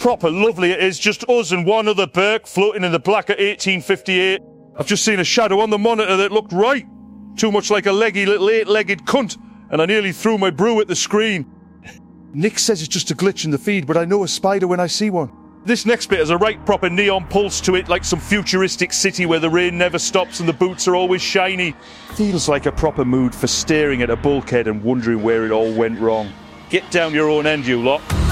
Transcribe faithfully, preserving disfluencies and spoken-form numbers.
Proper lovely it is, just us and one other Burke floating in the black of eighteen fifty-eight. I've just seen a shadow on the monitor that looked right. Too much like a leggy little eight-legged cunt, and I nearly threw my brew at the screen. Nick says it's just a glitch in the feed, but I know a spider when I see one. This next bit has a right proper neon pulse to it, like some futuristic city where the rain never stops and the boots are always shiny. Feels like a proper mood for staring at a bulkhead and wondering where it all went wrong. Get down your own end, you lot.